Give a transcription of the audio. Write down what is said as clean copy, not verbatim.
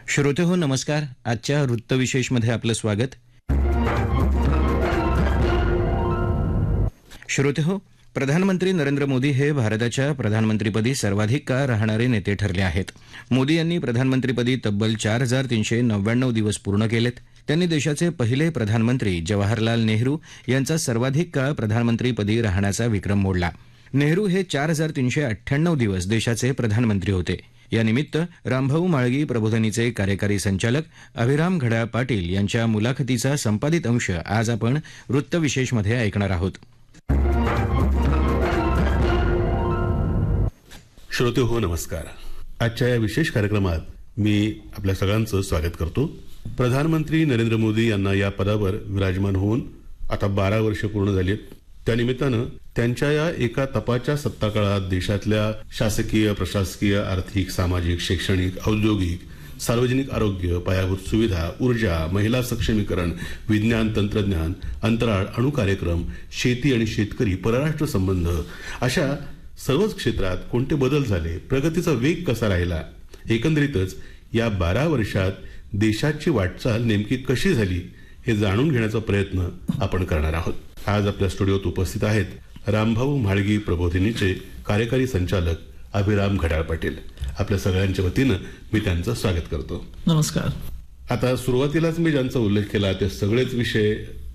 श्रोतेहो नमस्कार. आजच्या वृत्तविशेषमध्ये आपलं स्वागत. श्रोतेहो, प्रधानमंत्री नरेंद्र मोदी हे भारताच्या प्रधानमंत्रीपदी सर्वाधिक काळ राहणारे नेते ठरले आहेत. मोदी यांनी प्रधानमंत्रीपदी तब्बल 4399 दिवस पूर्ण केलेत. त्यांनी देशाचे पहिले प्रधानमंत्री जवाहरलाल नेहरू यांचा सर्वाधिक काळ प्रधानमंत्रीपदी राहण्याचा विक्रम मोडला. नेहरू हे 4398 दिवस देशाचे प्रधानमंत्री होते. यानिमित्त रामभाऊ म्हाळगी प्रबोधिनीचे कार्यकारी संचालक अभिराम घड्याळ पाटील यांच्या मुलाखतीचा संपादित अंश आज आपण वृत्तविशेषमध्ये ऐकणार आहोत. श्रोते हो नमस्कार. आजच्या या विशेष कार्यक्रमात मी आपल्या सगळ्यांचं स्वागत करतो. प्रधानमंत्री नरेंद्र मोदी यांना या पदावर विराजमान होऊन आता 12 वर्ष पूर्ण झालीत. त्यानिमित्तानं त्यांच्या या एका तपाच्या सत्ताकाळात देशातल्या शासकीय, प्रशासकीय, आर्थिक, सामाजिक, शैक्षणिक, औद्योगिक, सार्वजनिक आरोग्य, पायाभूत सुविधा, ऊर्जा, महिला सक्षमीकरण, विज्ञान तंत्रज्ञान, अंतराळ, अणु कार्यक्रम, शेती आणि शेतकरी, परराष्ट्र संबंध अशा सर्वच क्षेत्रात कोणते बदल झाले, प्रगतीचा वेग कसा राहिला, एकंदरीतच या 12 वर्षात देशाची वाटचाल नेमकी कशी झाली हे जाणून घेण्याचा प्रयत्न आपण करणार आहोत. आज आपल्या स्टुडिओत उपस्थित आहेत रामभाऊ म्हाळगी प्रबोधिनीचे कार्यकारी संचालक अभिराम घड्याळ पाटील. आपल्या सगळ्यांच्या वतीनं मी त्यांचं स्वागत करतो. नमस्कार. आता सुरुवातीलाच मी ज्यांचा उल्लेख केला ते सगळेच विषय